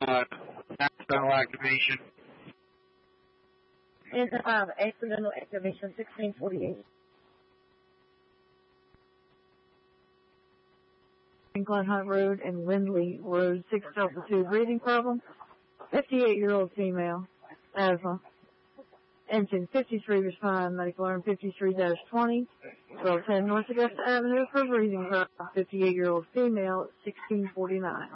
accidental activation. Accidental activation 1648. Glen Hunt Road and Lindley Road, 602. Breathing problem. 58-year-old female. Asthma. Engine 53 respond. Medical arm 53-20. 1210 North Augusta Avenue for breathing problem. 58-year-old female, 1649.